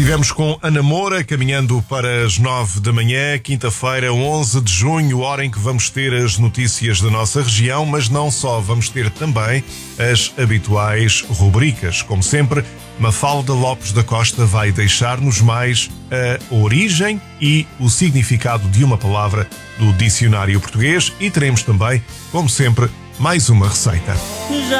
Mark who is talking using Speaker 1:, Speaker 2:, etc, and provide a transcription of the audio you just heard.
Speaker 1: Estivemos com Ana Moura, caminhando para as 9 da manhã, quinta-feira, 11 de junho, hora em que vamos ter as notícias da nossa região, mas não só, vamos ter também as habituais rubricas. Como sempre, Mafalda Lopes da Costa vai deixar-nos mais a origem e o significado de uma palavra do dicionário português e teremos também, como sempre, mais uma receita.